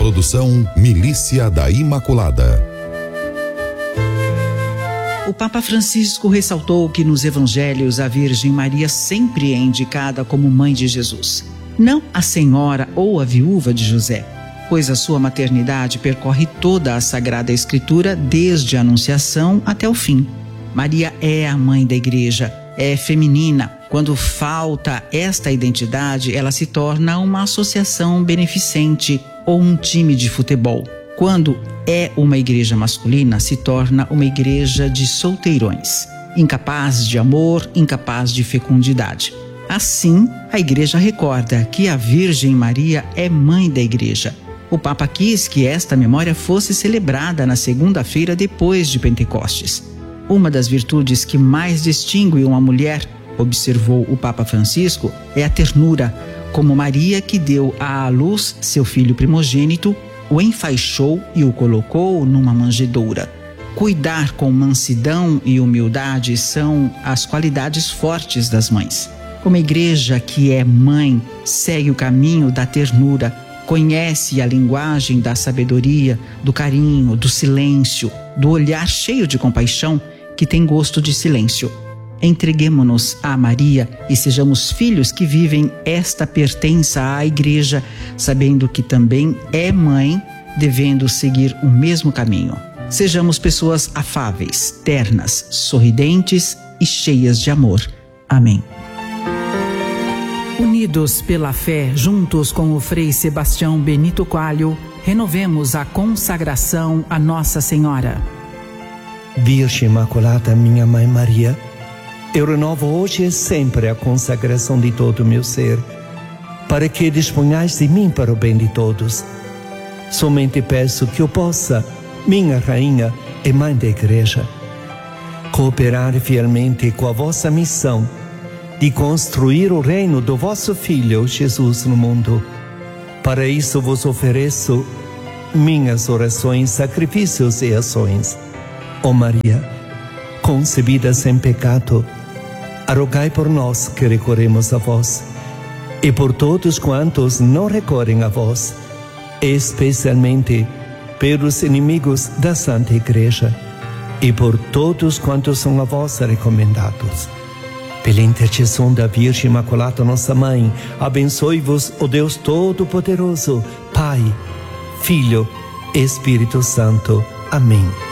Produção Milícia da Imaculada. O Papa Francisco ressaltou que nos evangelhos a Virgem Maria sempre é indicada como mãe de Jesus, não a senhora ou a viúva de José, pois a sua maternidade percorre toda a Sagrada Escritura desde a Anunciação até o fim. Maria é a mãe da Igreja, é feminina. Quando falta esta identidade, ela se torna uma associação beneficente ou um time de futebol. Quando é uma igreja masculina, se torna uma igreja de solteirões, incapaz de amor, incapaz de fecundidade. Assim, a igreja recorda que a Virgem Maria é mãe da igreja. O Papa quis que esta memória fosse celebrada na segunda-feira depois de Pentecostes. Uma das virtudes que mais distingue uma mulher, observou o Papa Francisco, é a ternura, como Maria que deu à luz seu filho primogênito, o enfaixou e o colocou numa manjedoura. Cuidar com mansidão e humildade são as qualidades fortes das mães. Uma igreja que é mãe segue o caminho da ternura, conhece a linguagem da sabedoria, do carinho, do silêncio, do olhar cheio de compaixão que tem gosto de silêncio. Entreguemo-nos a Maria e sejamos filhos que vivem esta pertença à igreja, sabendo que também é mãe, devendo seguir o mesmo caminho. Sejamos pessoas afáveis, ternas, sorridentes e cheias de amor. Amém. Unidos pela fé, juntos com o Frei Sebastião Benito Coelho, renovemos a consagração a Nossa Senhora. Virgem Imaculada, minha Mãe Maria, eu renovo hoje e sempre a consagração de todo o meu ser, para que disponhais de mim para o bem de todos. Somente peço que eu possa, minha Rainha e Mãe da Igreja, cooperar fielmente com a vossa missão de construir o reino do vosso Filho, Jesus, no mundo. Para isso vos ofereço minhas orações, sacrifícios e ações. Ó Maria, concebida sem pecado, rogai por nós que recorremos a vós, e por todos quantos não recorrem a vós, especialmente pelos inimigos da Santa Igreja, e por todos quantos são a vós recomendados. Pela intercessão da Virgem Imaculada, nossa Mãe, abençoe-vos o Deus Todo-Poderoso, Pai, Filho e Espírito Santo. Amém.